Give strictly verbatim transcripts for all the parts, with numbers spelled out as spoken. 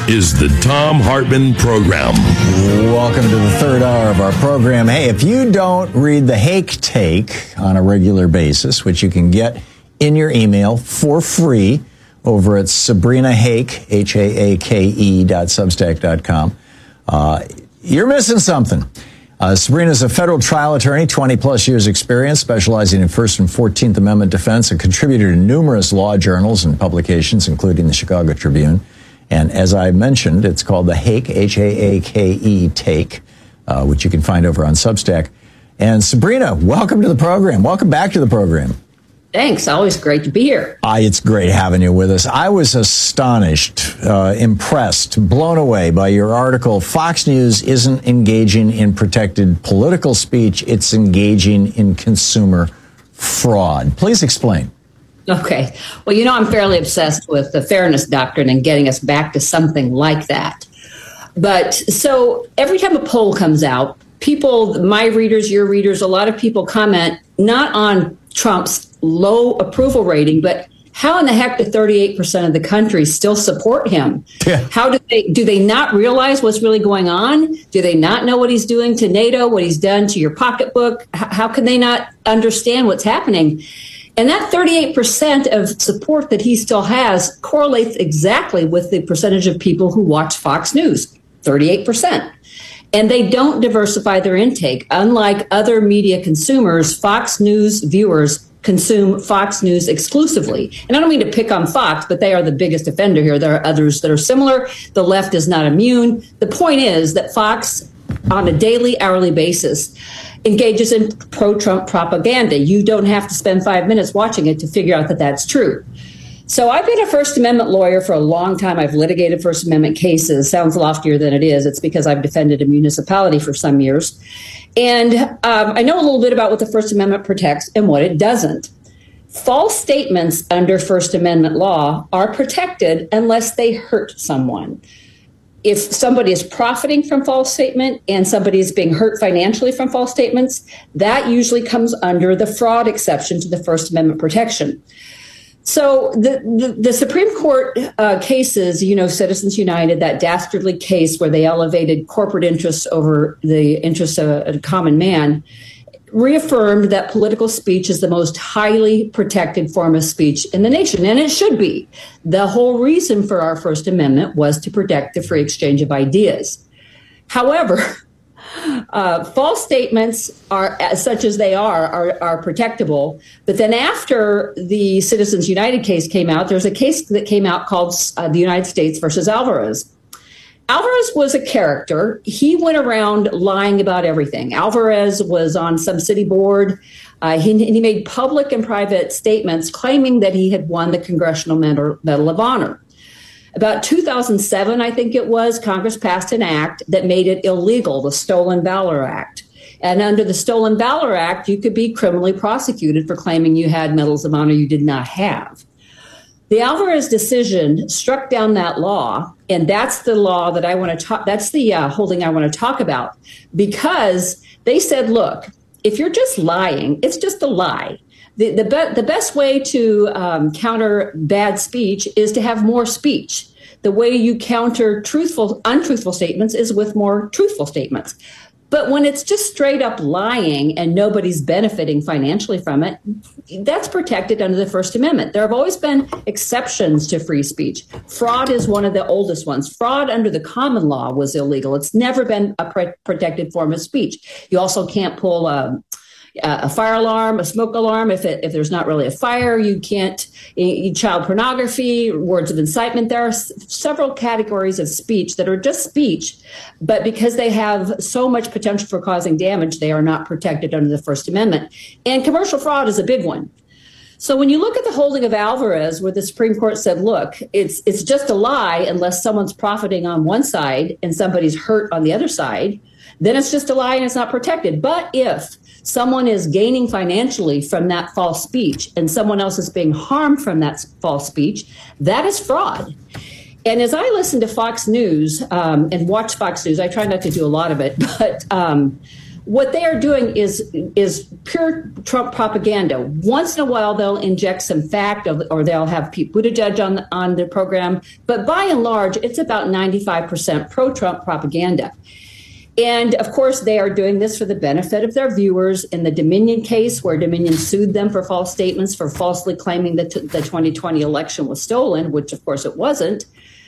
is the Thom Hartmann Program. Welcome to the third hour of our program. Hey, if you don't read the Hake Take on a regular basis, which you can get in your email for free over at Sabrina Hake, H A A K E dot substack dot com, uh, you're missing something. Uh, Sabrina is a federal trial attorney, twenty plus years experience, specializing in First and Fourteenth Amendment defense, a contributor to numerous law journals and publications, including the Chicago Tribune. And as I mentioned, it's called the Hake, H A A K E Take, uh, which you can find over on Substack. And Sabrina, welcome to the program. Welcome back to the program. Thanks. Always great to be here. Uh, it's great having you with us. I was astonished, uh, impressed, blown away by your article. Fox News isn't engaging in protected political speech. It's engaging in consumer fraud. Please explain. Okay. Well, you know, I'm fairly obsessed with the fairness doctrine and getting us back to something like that. But so every time a poll comes out, people, my readers, your readers, a lot of people comment not on Trump's low approval rating, but how in the heck do thirty-eight percent of the country still support him? Yeah. How do they, do they not realize what's really going on? Do they not know what he's doing to NATO, what he's done to your pocketbook? H- how can they not understand what's happening? And that thirty-eight percent of support that he still has correlates exactly with the percentage of people who watch Fox News, thirty-eight percent. And they don't diversify their intake. Unlike other media consumers, Fox News viewers consume Fox News exclusively. And I don't mean to pick on Fox, but they are the biggest offender here. There are others that are similar. The left is not immune. The point is that Fox, on a daily, hourly basis, engages in pro-Trump propaganda. You don't have to spend five minutes watching it to figure out that that's true. So I've been a First Amendment lawyer for a long time. I've litigated First Amendment cases. Sounds loftier than it is. It's because I've defended a municipality for some years. And um, I know a little bit about what the First Amendment protects and what it doesn't. False statements under First Amendment law are protected unless they hurt someone. If somebody is profiting from false statement and somebody is being hurt financially from false statements, that usually comes under the fraud exception to the First Amendment protection. So the, the, the Supreme Court uh, cases, you know, Citizens United, that dastardly case where they elevated corporate interests over the interests of a common man, reaffirmed that political speech is the most highly protected form of speech in the nation, and it should be. The whole reason for our First Amendment was to protect the free exchange of ideas. However, uh, false statements are, such as they are, are, are protectable. But then after the Citizens United case came out, there's a case that came out called uh, the United States versus Alvarez. Alvarez was a character. He went around lying about everything. Alvarez was on some city board. Uh, he, he made public and private statements claiming that he had won the Congressional Medal, Medal of Honor. About two thousand seven, I think it was, Congress passed an act that made it illegal, the Stolen Valor Act. And under the Stolen Valor Act, you could be criminally prosecuted for claiming you had medals of honor you did not have. The Alvarez decision struck down that law, and that's the law that I want to talk, that's the uh, holding I want to talk about, because they said, look, if you're just lying, it's just a lie. The, the, be- the best way to um, counter bad speech is to have more speech. The way you counter truthful, untruthful statements is with more truthful statements. But when it's just straight up lying and nobody's benefiting financially from it, that's protected under the First Amendment. There have always been exceptions to free speech. Fraud is one of the oldest ones. Fraud under the common law was illegal. It's never been a pre- protected form of speech. You also can't pull a, a fire alarm, a smoke alarm. If it, if there's not really a fire, you can't. You, child pornography, words of incitement. There are s- several categories of speech that are just speech, but because they have so much potential for causing damage, they are not protected under the First Amendment. And commercial fraud is a big one. So when you look at the holding of Alvarez, where the Supreme Court said, look, it's it's just a lie unless someone's profiting on one side and somebody's hurt on the other side, then it's just a lie and it's not protected. But if someone is gaining financially from that false speech and someone else is being harmed from that false speech, that is fraud. And as I listen to Fox News um, and watch Fox News, I try not to do a lot of it, but um, what they are doing is is pure Trump propaganda. Once in a while, they'll inject some fact, or they'll have Pete Buttigieg on on their program. But by and large, it's about ninety-five percent pro-Trump propaganda. And of course, they are doing this for the benefit of their viewers. In the Dominion case, where Dominion sued them for false statements, for falsely claiming that t- the twenty twenty election was stolen, which of course it wasn't,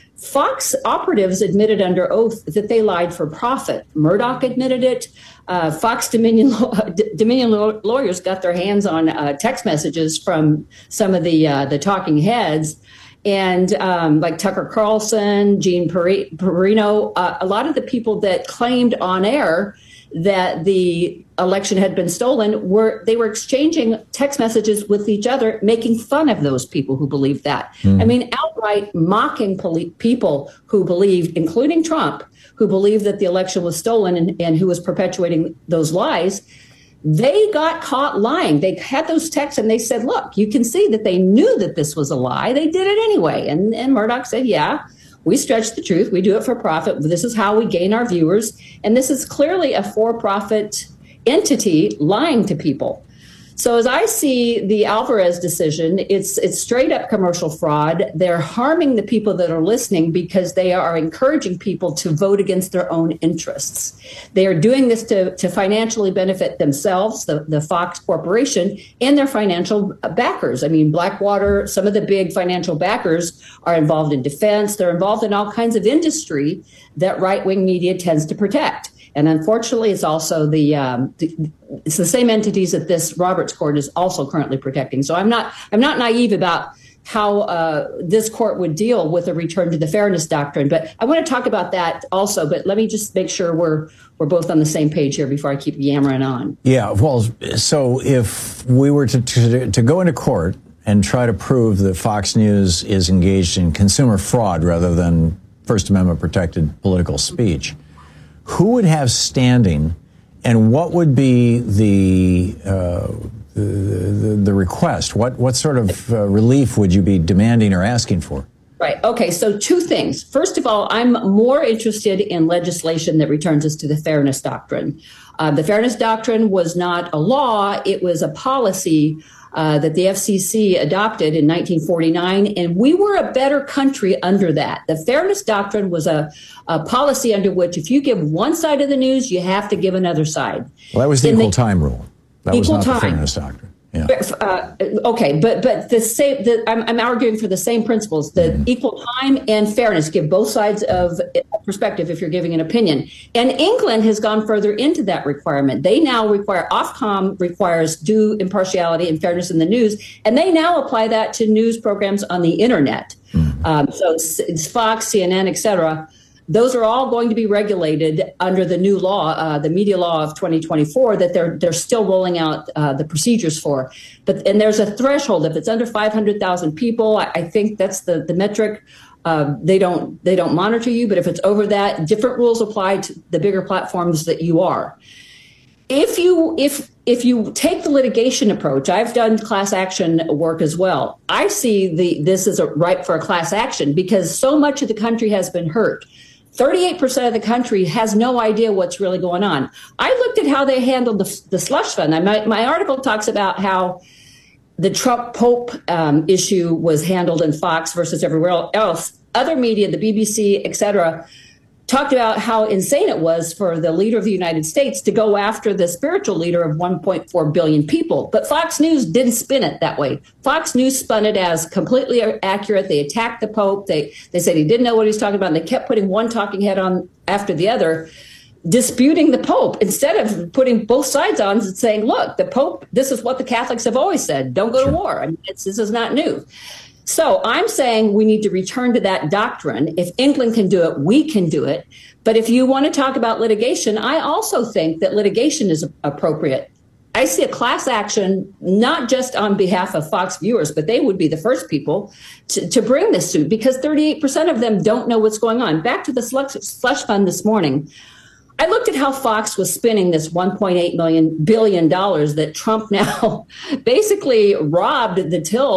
Fox operatives admitted under oath that they lied for profit. Murdoch admitted it. Uh, Fox Dominion D- Dominion law- lawyers got their hands on uh, text messages from some of the uh, the talking heads, and um, like Tucker Carlson, Gene Peri- Perino, uh, a lot of the people that claimed on air that the election had been stolen were they were exchanging text messages with each other, making fun of those people who believed that. Mm. I mean, outright mocking poli- people who believed, including Trump, who believed that the election was stolen and, and who was perpetuating those lies. They got caught lying. They had those texts and they said, look, you can see that they knew that this was a lie. They did it anyway. And, and Murdoch said, yeah, we stretch the truth. We do it for profit. This is how we gain our viewers. And this is clearly a for-profit entity lying to people. So as I see the Alvarez decision, it's it's straight up commercial fraud. They're harming the people that are listening because they are encouraging people to vote against their own interests. They are doing this to, to financially benefit themselves, the, the Fox Corporation, and their financial backers. I mean, Blackwater, some of the big financial backers are involved in defense. They're involved in all kinds of industry that right-wing media tends to protect. And unfortunately, it's also the, um, the it's the same entities that this Roberts Court is also currently protecting. So I'm not I'm not naive about how uh, this court would deal with a return to the fairness doctrine. But I want to talk about that also. But let me just make sure we're we're both on the same page here before I keep yammering on. Yeah. Well, so if we were to to, to go into court and try to prove that Fox News is engaged in consumer fraud rather than First Amendment protected political speech, who would have standing, and what would be the uh, the, the, the request? What what sort of uh, relief would you be demanding or asking for? Right. Okay. So two things. First of all, I'm more interested in legislation that returns us to the fairness doctrine. Uh, the fairness doctrine was not a law. It was a policy Uh, that the F C C adopted in nineteen forty-nine, and we were a better country under that. The fairness doctrine was a, a policy under which if you give one side of the news, you have to give another side. Well, that was the in equal the, time rule. That equal was not time. the fairness doctrine. Yeah. Uh, okay, but but the same. The, I'm, I'm arguing for the same principles: the mm-hmm. equal time and fairness. Give both sides of perspective if you're giving an opinion. And England has gone further into that requirement. They now require Ofcom requires due impartiality and fairness in the news, and they now apply that to news programs on the internet. Mm-hmm. Um, so it's Fox, C N N, et cetera. Those are all going to be regulated under the new law, uh, the media law of twenty twenty-four, that they're they're still rolling out uh, the procedures for. But and there's a threshold. If it's under five hundred thousand people, I, I think that's the the metric. Uh, they don't they don't monitor you. But if it's over that, different rules apply to the bigger platforms that you are. If you if if you take the litigation approach, I've done class action work as well. I see the this is a ripe for a class action because so much of the country has been hurt. thirty-eight percent of the country has no idea what's really going on. I looked at how they handled the, the slush fund. I, my, my article talks about how the Trump Pope um, issue was handled in Fox versus everywhere else. Other media, the B B C, et cetera, talked about how insane it was for the leader of the United States to go after the spiritual leader of one point four billion people. But Fox News didn't spin it that way. Fox News spun it as completely accurate. They attacked the Pope. They they said he didn't know what he was talking about. And they kept putting one talking head on after the other, disputing the Pope instead of putting both sides on and saying, look, the Pope, this is what the Catholics have always said. Don't go to war. I mean, it's, this is not new. So I'm saying we need to return to that doctrine. If England can do it, we can do it. But if you want to talk about litigation, I also think that litigation is appropriate. I see a class action, not just on behalf of Fox viewers, but they would be the first people to, to bring this suit because thirty-eight percent of them don't know what's going on. Back to the slush, slush fund this morning. I looked at how Fox was spending this one point eight million billion dollars that Trump now basically robbed the till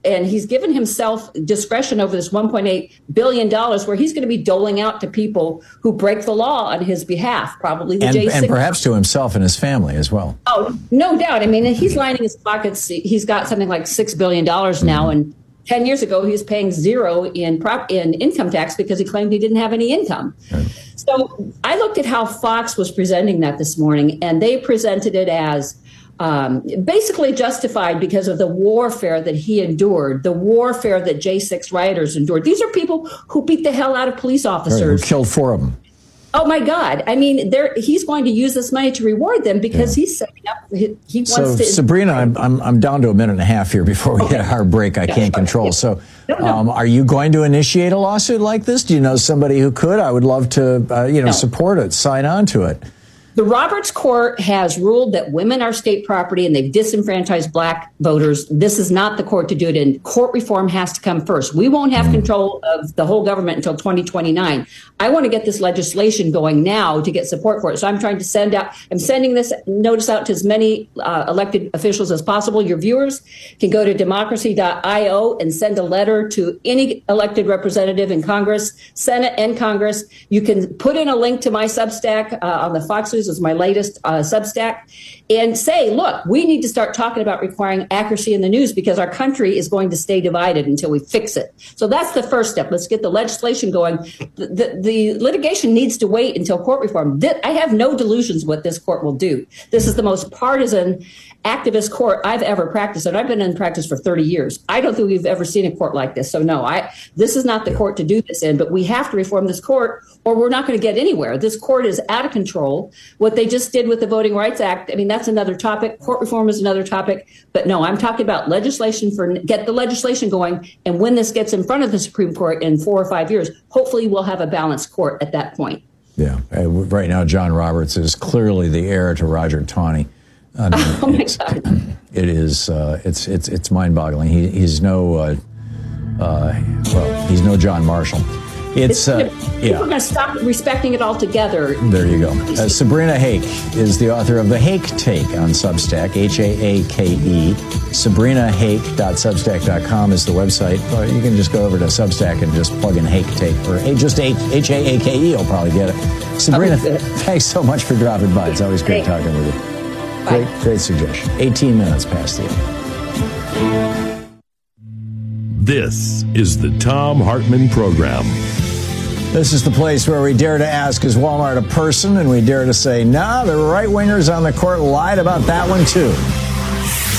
and he's given himself discretion over this one point eight billion dollars where he's going to be doling out to people who break the law on his behalf, probably the and, J six. And perhaps to himself and his family as well. Oh, no doubt. I mean, he's lining his pockets. He's got something like six billion dollars now, and ten years ago, he was paying zero in prop in income tax because he claimed he didn't have any income. Right. So I looked at how Fox was presenting that this morning, and they presented it as um, basically justified because of the warfare that he endured, the warfare that J six rioters endured. These are people who beat the hell out of police officers. Right, who killed four of them. Oh, my God. I mean, he's going to use this money to reward them because yeah. he's setting up. He, he wants so, to. Sabrina, I'm, I'm I'm down to a minute and a half here before we okay. hit our break. I yeah, can't control. Yeah. So no, no. Um, are you going to initiate a lawsuit like this? Do you know somebody who could? I would love to, uh, you know, no. support it, sign on to it. The Roberts Court has ruled that women are state property and they've disenfranchised black voters. This is not the court to do it, and court reform has to come first. We won't have control of the whole government until twenty twenty-nine. I want to get this legislation going now to get support for it. So I'm trying to send out, I'm sending this notice out to as many uh, elected officials as possible. Your viewers can go to democracy dot io and send a letter to any elected representative in Congress, Senate, and Congress. You can put in a link to my Substack uh, on the Fox News. Is my latest uh, Substack, and say, look, we need to start talking about requiring accuracy in the news because our country is going to stay divided until we fix it. So that's the first step. Let's get the legislation going. The, the, the litigation needs to wait until court reform. This, I have no delusions what this court will do. This is the most partisan activist court I've ever practiced, and I've been in practice for thirty years. I don't think we've ever seen a court like this. So no, I this is not the court to do this in, but we have to reform this court or we're not going to get anywhere. This court is out of control. What they just did with the Voting Rights Act, I mean, that's another topic. Court reform is another topic. But no, I'm talking about legislation for get the legislation going. And when this gets in front of the Supreme Court in four or five years, hopefully we'll have a balanced court at that point. Yeah. Uh, right now, John Roberts is clearly the heir to Roger Taney. I mean, oh my God! It is. Uh, it's it's it's mind-boggling. He, he's no. Uh, uh, well, he's no John Marshall. It's uh, yeah. We're going to stop respecting it altogether. There you go. Uh, Sabrina Hake is the author of The Hake Take on Substack. H A A K E. Sabrina Hake dot substack dot com is the website. Or you can just go over to Substack and just plug in Hake Take, or just H A A K E. You'll probably get it. Sabrina, th- thanks so much for dropping by. It's always great talking with you. Great, great suggestion. eighteen minutes past the hour. This is the Thom Hartmann Program. This is the place where we dare to ask, is Walmart a person? And we dare to say, nah, the right-wingers on the court lied about that one, too.